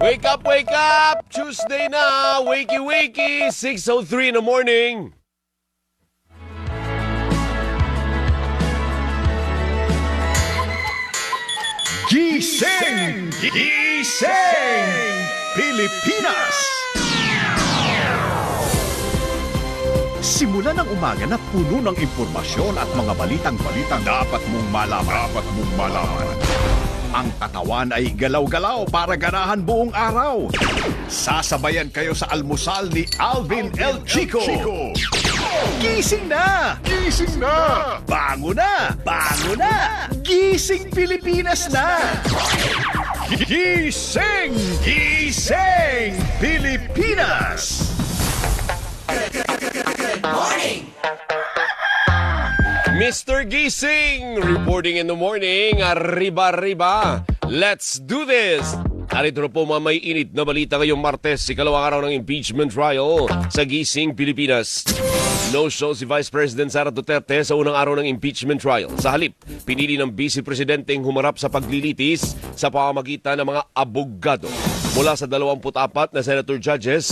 Wake up, wake up! Tuesday na! Wakey, wakey! 6:03 in the morning. Gising! Gising! Pilipinas! Simula ng umaga na puno ng impormasyon at mga balitang-balitang dapat mong malaman. Ang katawan ay galaw-galaw para ganahan buong araw. Sasabayan kayo sa almusal ni Alvin El Chico. Gising na! Gising na! Bango na! Bango na! Gising Pilipinas na! Gising! Gising Pilipinas! Morning! Mr. Gising, reporting in the morning. Arriba. Let's do this! Narito na po mga may init na balita ngayong Martes, ikalawang araw ng impeachment trial sa Gising, Pilipinas. No show si Vice President Sara Duterte sa unang araw ng impeachment trial. Sa halip, pinili ng Vice Presidenteng humarap sa paglilitis sa pamamagitan ng mga abogado. Mula sa 24 na senator judges,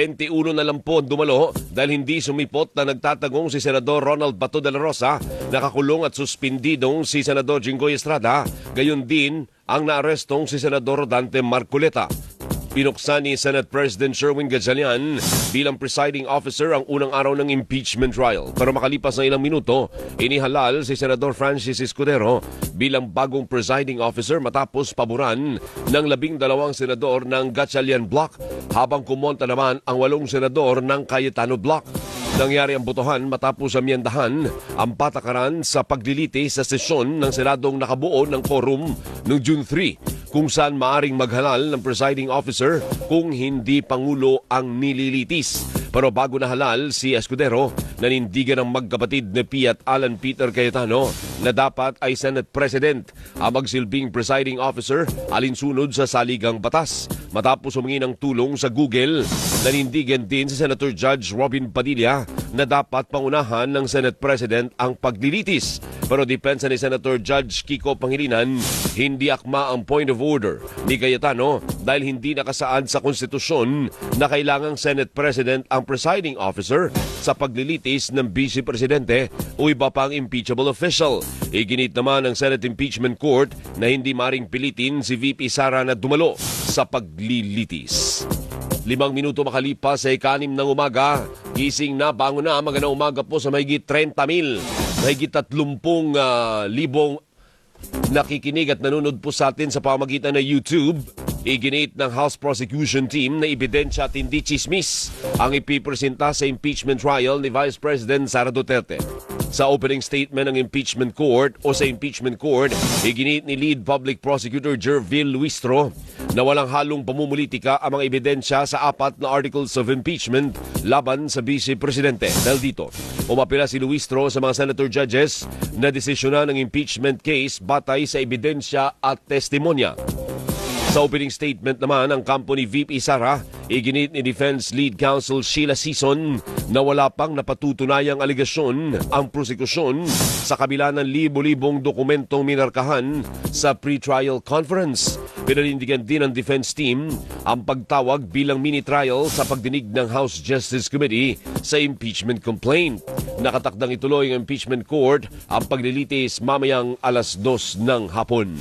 21 na lang po dumalo dahil hindi sumipot na nagtatagong si Senador Ronald Bato de la Rosa, nakakulong at suspendidong si Senador Jinggoy Estrada, gayon din ang naarestong si Senador Rodante Marcoleta. Pinuksan ni Senate President Sherwin Gatchalian bilang presiding officer ang unang araw ng impeachment trial. Pero makalipas na ilang minuto, inihalal si Senador Francis Escudero bilang bagong presiding officer matapos paboran ng 12 senador ng Gatchalian Block, habang kumontra naman ang 8 senador ng Cayetano Block. Nangyari ang botohan matapos amyendahan ang patakaran sa paglilitis sa sesyon ng Senadong nakabuo ng quorum noong June 3, kung saan maaring maghalal ng presiding officer kung hindi Pangulo ang nililitis. Pero bago nahalal si Escudero, nanindigan ng magkapatid na Pia at Alan Peter Cayetano na dapat ay Senate President ang magsilbing presiding officer alinsunod sa saligang batas. Matapos humingi ng tulong sa Google, nanindigan din si Senator Judge Robin Padilla na dapat pangunahan ng Senate President ang paglilitis. Pero depensa ni Senator Judge Kiko Pangilinan, hindi akma ang point of order ni Cayetano dahil hindi nakasaad sa konstitusyon na kailangang Senate President ang presiding officer sa paglilitis ng Vice Presidente o iba pang impeachable official. Iginit naman ng Senate Impeachment Court na hindi maring pilitin si VP Sara na dumalo sa paglilitis. 5 minuto makalipas sa 6 ng umaga, gising na, bango na, magandang umaga po sa mahigit 30,000, mahigit 30,000 nakikinig at nanonood po sa atin sa pamagitan ng YouTube. Iginit ng House Prosecution Team na ebidensya at hindi chismis ang ipipresenta sa impeachment trial ni Vice President Sara Duterte. Sa opening statement ng impeachment court iginit ni Lead Public Prosecutor Jervil Luistro na walang halong pamumulitika ang mga ebidensya sa 4 na articles of impeachment laban sa Vice Presidente. Dahil dito, umapila si Luistro sa mga senator judges na desisyonan ng impeachment case batay sa ebidensya at testimonya. Sa opening statement naman, ang kampo ni VP Sara, iginit ni Defense Lead Counsel Sheila Sison na wala pang napatutunayang aligasyon ang prosekusyon sa kabila ng libo-libong dokumentong minarkahan sa pre-trial conference. Pinanindigan din ng defense team ang pagtawag bilang mini-trial sa pagdinig ng House Justice Committee sa impeachment complaint. Nakatakdang ituloy ng impeachment court ang paglilitis mamayang 2:00 ng hapon.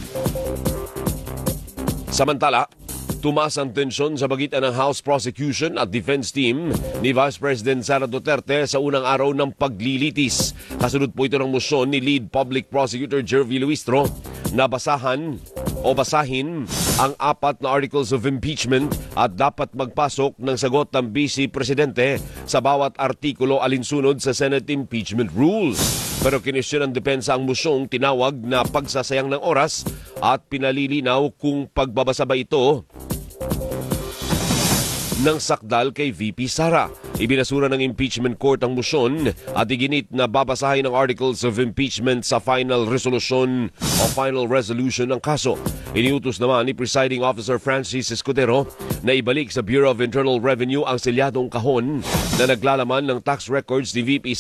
Samantala, tumaas ang tensyon sa pagitan ng House Prosecution at Defense Team ni Vice President Sara Duterte sa unang araw ng paglilitis. Kasunod po ito ng motion ni Lead Public Prosecutor Jervil Luistro na basahin ang 4 na articles of impeachment at dapat magpasok ng sagot ng Vice Presidente sa bawat artikulo alinsunod sa Senate Impeachment Rules. Pero kinesyon ng depensa ang mosyong tinawag na pagsasayang ng oras at pinalilinaw kung pagbabasa ba ito ng sakdal kay VP Sara. Ibinasura ng impeachment court ang motion at iginit na babasahin ang articles of impeachment sa final resolution o final resolution ng kaso. Iniutos naman ni Presiding Officer Francis Escudero na ibalik sa Bureau of Internal Revenue ang selyadong kahon na naglalaman ng tax records ni VP